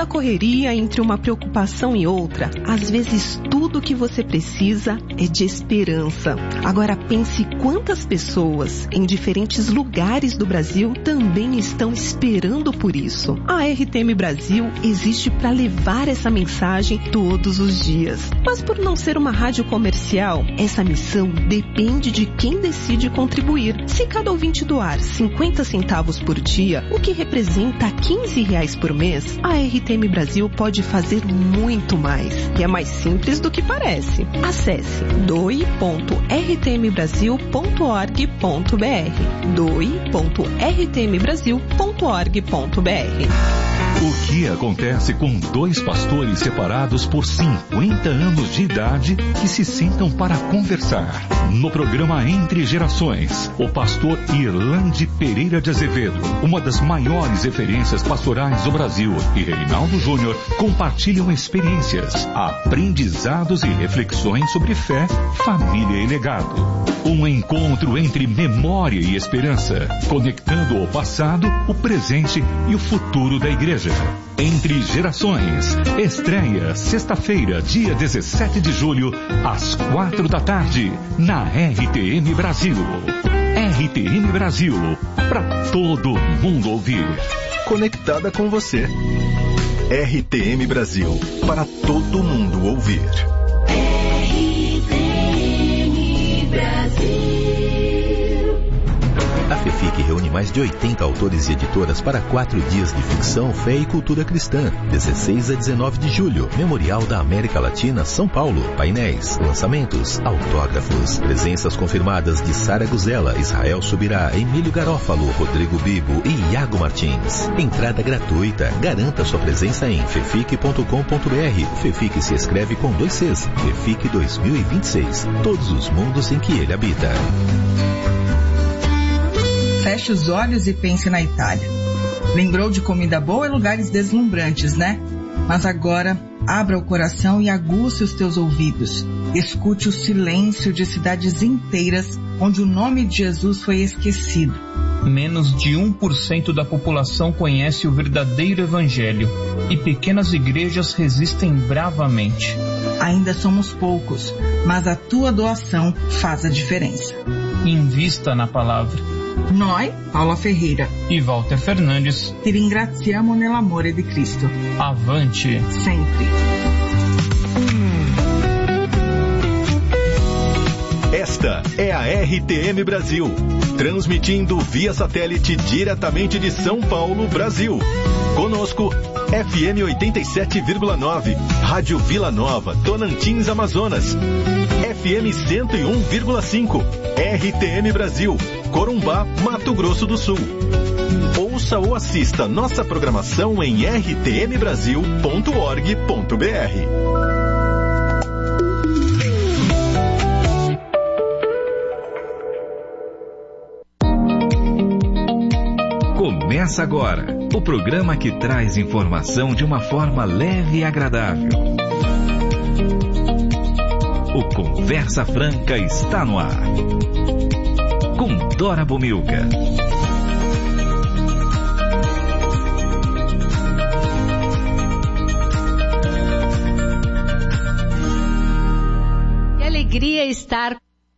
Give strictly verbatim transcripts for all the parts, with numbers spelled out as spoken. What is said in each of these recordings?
da correria, entre uma preocupação e outra, às vezes tudo que você precisa é de esperança. Agora pense quantas pessoas em diferentes lugares do Brasil também estão esperando por isso. A R T M Brasil existe para levar essa mensagem todos os dias. Mas por não ser uma rádio comercial, essa missão depende de quem decide contribuir. Se cada ouvinte doar cinquenta centavos por dia, o que representa quinze reais por mês, a R T M Brasil pode fazer muito mais. E é mais simples do que parece. Acesse doe ponto r t m brasil ponto org ponto b r doe ponto r t m brasil ponto org ponto b r. O que acontece com dois pastores separados por cinquenta anos de idade que se sentam para conversar? No programa Entre Gerações, o pastor Irlande Pereira de Azevedo, uma das maiores referências pastorais do Brasil, e Reinaldo Júnior compartilham experiências, aprendizados e reflexões sobre fé, família e legado. Um encontro entre memória e esperança, conectando o passado, o presente e o futuro da igreja. Entre Gerações, estreia sexta-feira, dia dezessete de julho, às quatro da tarde, na R T M Brasil. R T M Brasil, para todo mundo ouvir. Conectada com você. R T M Brasil, para todo mundo ouvir. R T M Brasil. A FEFIC reúne mais de oitenta autores e editoras para quatro dias de ficção, fé e cultura cristã. dezesseis a dezenove de julho, Memorial da América Latina, São Paulo. Painéis, lançamentos, autógrafos. Presenças confirmadas de Sara Guzella, Israel Subirá, Emílio Garófalo, Rodrigo Bibo e Iago Martins. Entrada gratuita. Garanta sua presença em fefic ponto com ponto b r. FEFIC se escreve com dois Cs. FEFIC dois mil e vinte e seis. Todos os mundos em que ele habita. Feche os olhos e pense na Itália. Lembrou de comida boa e lugares deslumbrantes, né? Mas agora, abra o coração e aguce os teus ouvidos. Escute o silêncio de cidades inteiras onde o nome de Jesus foi esquecido. Menos de um por cento da população conhece o verdadeiro evangelho e pequenas igrejas resistem bravamente. Ainda somos poucos, mas a tua doação faz a diferença. Invista na palavra. Noi, Paula Ferreira e Walter Fernandes, ti ringraziamo nell'amore di Cristo. Avante sempre. Esta é a R T M Brasil, transmitindo via satélite diretamente de São Paulo, Brasil. Conosco, F M oitenta e sete vírgula nove, Rádio Vila Nova, Tocantins, Amazonas. F M cento e um vírgula cinco, R T M Brasil, Corumbá, Mato Grosso do Sul. Ouça ou assista nossa programação em r t m brasil ponto org ponto b r. Começa agora o programa que traz informação de uma forma leve e agradável. O Conversa Franca está no ar. Com Dora Bomilca. Que alegria estar.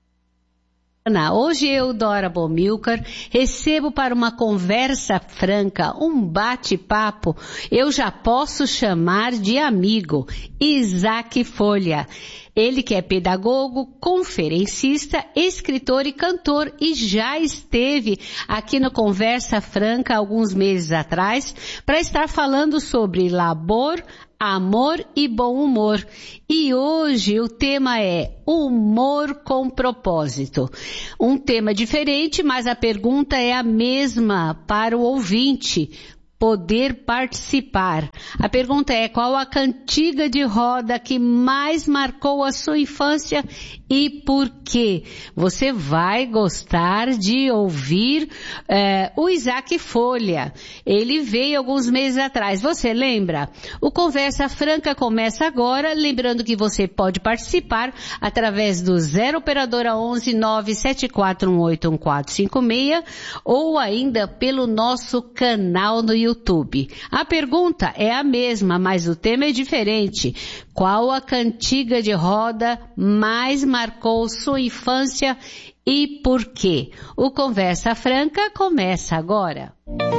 Hoje eu, Dora Bomilcar, recebo para uma conversa franca, um bate-papo, eu já posso chamar de amigo, Isaac Folha. Ele que é pedagogo, conferencista, escritor e cantor e já esteve aqui no Conversa Franca alguns meses atrás para estar falando sobre labor, amor e bom humor. E hoje o tema é humor com propósito. Um tema diferente, mas a pergunta é a mesma para o ouvinte. Poder participar. A pergunta é: qual a cantiga de roda que mais marcou a sua infância e por quê? Você vai gostar de ouvir é, o Isaac Folha. Ele veio alguns meses atrás. Você lembra? O Conversa Franca começa agora. Lembrando que você pode participar através do zero operadora onze nove sete quatro um oito um quatro cinco seis ou ainda pelo nosso canal no YouTube. YouTube. A pergunta é a mesma, mas o tema é diferente. Qual a cantiga de roda mais marcou sua infância e por quê? O Conversa Franca começa agora.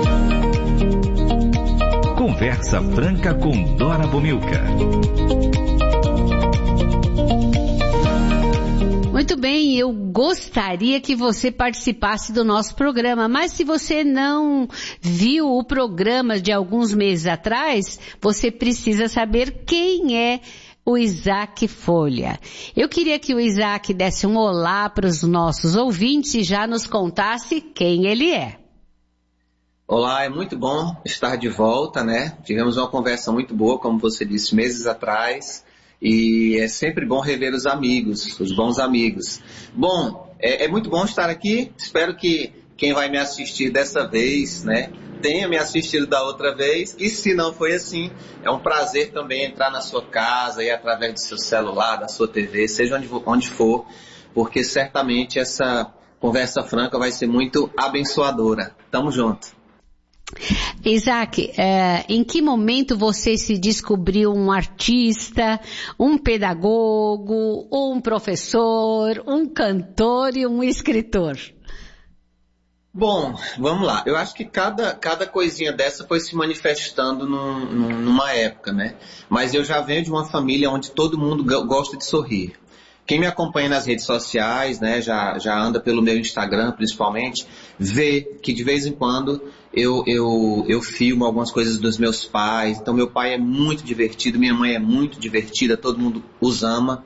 Conversa Franca com Dora Bomilca. Muito bem, eu gostaria que você participasse do nosso programa, mas se você não viu o programa de alguns meses atrás, você precisa saber quem é o Isaac Folha. Eu queria que o Isaac desse um olá para os nossos ouvintes e já nos contasse quem ele é. Olá, é muito bom estar de volta, né? Tivemos uma conversa muito boa, como você disse, meses atrás. E é sempre bom rever os amigos, os bons amigos. Bom, é, é muito bom estar aqui. Espero que quem vai me assistir dessa vez, né, tenha me assistido da outra vez. E se não foi assim, é um prazer também entrar na sua casa e através do seu celular, da sua T V, seja onde, onde for, porque certamente essa conversa franca vai ser muito abençoadora. Tamo junto. Isaac, é, em que momento você se descobriu um artista, um pedagogo, um professor, um cantor e um escritor? Bom, vamos lá. Eu acho que cada, cada coisinha dessa foi se manifestando num, num, numa época, né? Mas eu já venho de uma família onde todo mundo gosta de sorrir. Quem me acompanha nas redes sociais, né, já, já anda pelo meu Instagram principalmente, vê que de vez em quando eu, eu, eu filmo algumas coisas dos meus pais. Então meu pai é muito divertido, minha mãe é muito divertida, todo mundo os ama.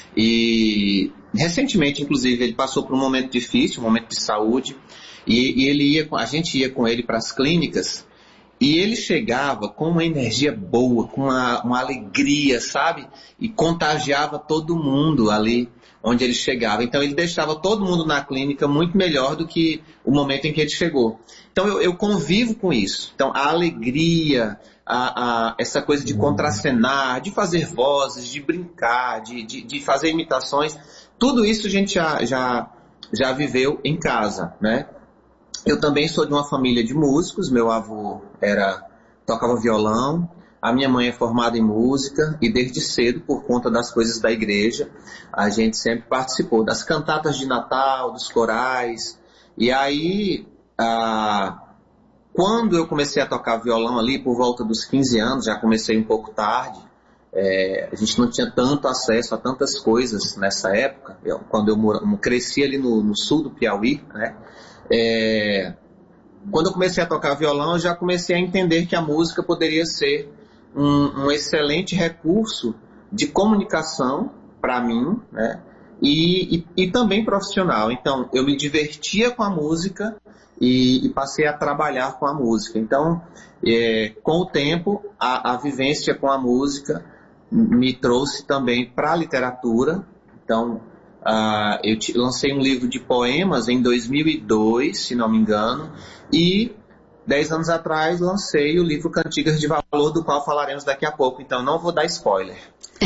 E recentemente, inclusive, ele passou por um momento difícil, um momento de saúde, e, e ele ia, a gente ia com ele para as clínicas. E ele chegava com uma energia boa, com uma, uma alegria, sabe? E contagiava todo mundo ali onde ele chegava. Então ele deixava todo mundo na clínica muito melhor do que o momento em que ele chegou. Então eu, eu convivo com isso. Então a alegria, a, a, essa coisa de contracenar, de fazer vozes, de brincar, de, de, de fazer imitações, tudo isso a gente já, já, já viveu em casa, né? Eu também sou de uma família de músicos, meu avô era, tocava violão, a minha mãe é formada em música e desde cedo, por conta das coisas da igreja, a gente sempre participou das cantatas de Natal, dos corais. E aí, ah, quando eu comecei a tocar violão ali, por volta dos quinze anos, já comecei um pouco tarde, é, a gente não tinha tanto acesso a tantas coisas nessa época, eu, quando eu mora, cresci ali no, no sul do Piauí, né? É, quando eu comecei a tocar violão, eu já comecei a entender que a música poderia ser um, um excelente recurso de comunicação para mim, né? E, e, e também profissional. Então, eu me divertia com a música e, e passei a trabalhar com a música. Então, é, com o tempo, a, a vivência com a música me trouxe também para a literatura. Então, Uh, eu te, lancei um livro de poemas em dois mil e dois, se não me engano, e dez anos atrás lancei o livro Cantigas de Valor, do qual falaremos daqui a pouco, então não vou dar spoiler.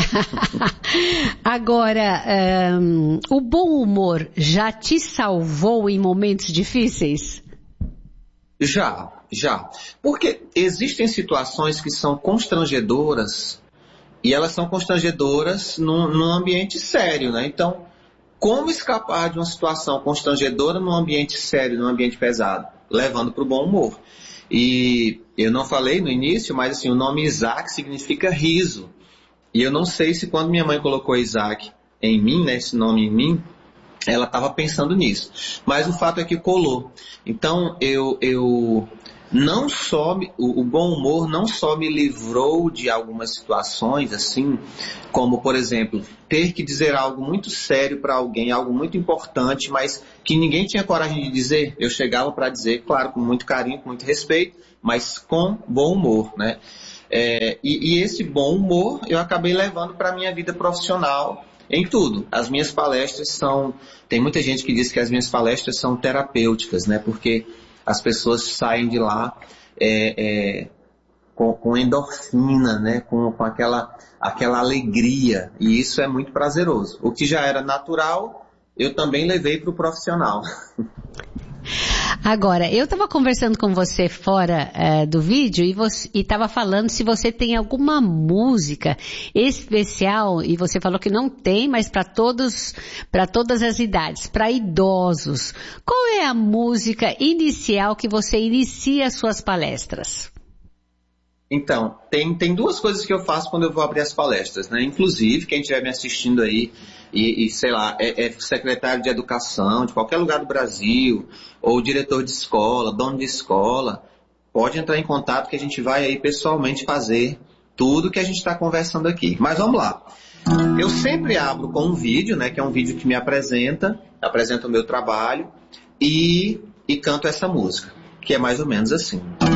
Agora, um, o bom humor já te salvou em momentos difíceis? Já, já. Porque existem situações que são constrangedoras, e elas são constrangedoras num, num ambiente sério, né? Então, como escapar de uma situação constrangedora num ambiente sério, num ambiente pesado? Levando para o bom humor. E eu não falei no início, mas assim, o nome Isaac significa riso. E eu não sei se quando minha mãe colocou Isaac em mim, né, esse nome em mim, ela estava pensando nisso. Mas o fato é que colou. Então, eu, eu não só, o, o bom humor não só me livrou de algumas situações, assim, como, por exemplo, ter que dizer algo muito sério para alguém, algo muito importante, mas que ninguém tinha coragem de dizer. Eu chegava para dizer, claro, com muito carinho, com muito respeito, mas com bom humor, né? É, e, e esse bom humor eu acabei levando para a minha vida profissional em tudo. As minhas palestras são... Tem muita gente que diz que as minhas palestras são terapêuticas, né? Porque as pessoas saem de lá é, é, com, com endorfina, né? com, com aquela, aquela alegria. E isso é muito prazeroso. O que já era natural, eu também levei para o profissional. Agora, eu estava conversando com você fora uh, do vídeo e estava falando se você tem alguma música especial, e você falou que não tem, mas para todos, para todas as idades, para idosos. Qual é a música inicial que você inicia as suas palestras? Então, tem, tem duas coisas que eu faço quando eu vou abrir as palestras, né? Inclusive, quem estiver me assistindo aí, e, e sei lá, é, é secretário de educação de qualquer lugar do Brasil, ou diretor de escola, dono de escola, pode entrar em contato que a gente vai aí pessoalmente fazer tudo que a gente está conversando aqui. Mas vamos lá. Eu sempre abro com um vídeo, né? Que é um vídeo que me apresenta, apresenta o meu trabalho, e, e canto essa música, que é mais ou menos assim.